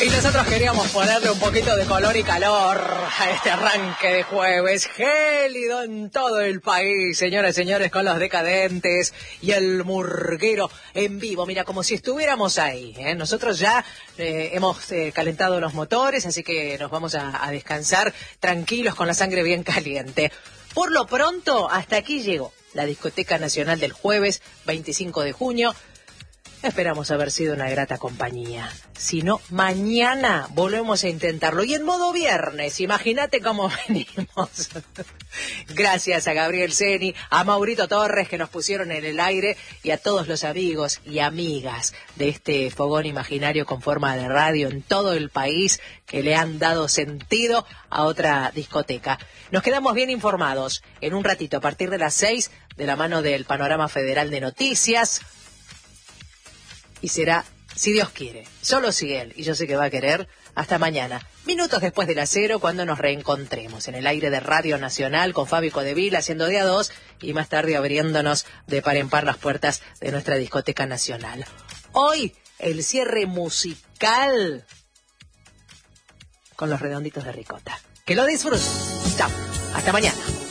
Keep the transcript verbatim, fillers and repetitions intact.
Y nosotros queríamos ponerle un poquito de color y calor a este arranque de jueves gélido en todo el país, señoras y señores, con los decadentes y el murguero en vivo. Mira, como si estuviéramos ahí, ¿eh? Nosotros ya eh, hemos eh, calentado los motores, así que nos vamos a, a descansar tranquilos con la sangre bien caliente. Por lo pronto, hasta aquí llegó la Discoteca Nacional del jueves veinticinco de junio. Esperamos haber sido una grata compañía. Si no, mañana volvemos a intentarlo. Y en modo viernes, imagínate cómo venimos. Gracias a Gabriel Seni, a Maurito Torres que nos pusieron en el aire y a todos los amigos y amigas de este fogón imaginario con forma de radio en todo el país que le han dado sentido a otra discoteca. Nos quedamos bien informados en un ratito a partir de las seis de la mano del Panorama Federal de Noticias. Y será, si Dios quiere, solo si Él, y yo sé que va a querer, hasta mañana, minutos después de las cero, cuando nos reencontremos en el aire de Radio Nacional con Fabi Codevil haciendo de a dos y más tarde abriéndonos de par en par las puertas de nuestra discoteca nacional. Hoy, el cierre musical con los redonditos de ricota. Que lo disfruten. Chao. Hasta mañana.